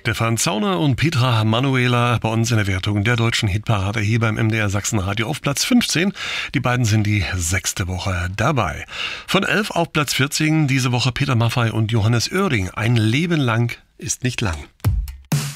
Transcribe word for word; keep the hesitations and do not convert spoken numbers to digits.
Stefan Zauner und Petra Manuela bei uns in der Wertung der deutschen Hitparade hier beim M D R Sachsenradio auf Platz fünfzehn. Die beiden sind die sechste Woche dabei. Von elf auf Platz vierzehn diese Woche Peter Maffay und Johannes Oerding. Ein Leben lang ist nicht lang.